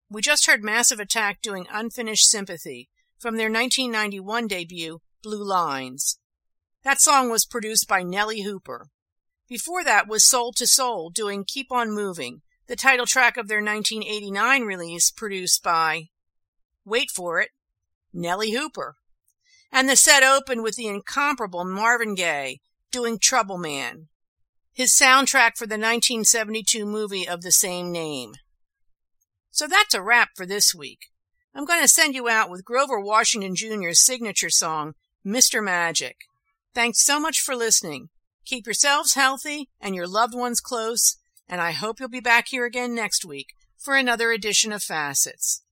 We just heard Massive Attack doing Unfinished Sympathy from their 1991 debut, Blue Lines. That song was produced by Nellie Hooper. Before that was Soul to Soul doing Keep On Moving, the title track of their 1989 release, produced by, wait for it, Nellie Hooper. And the set opened with the incomparable Marvin Gaye doing Trouble Man, his soundtrack for the 1972 movie of the same name. So that's a wrap for this week. I'm going to send you out with Grover Washington Jr.'s signature song, Mr. Magic. Thanks so much for listening. Keep yourselves healthy and your loved ones close, and I hope you'll be back here again next week for another edition of Facets.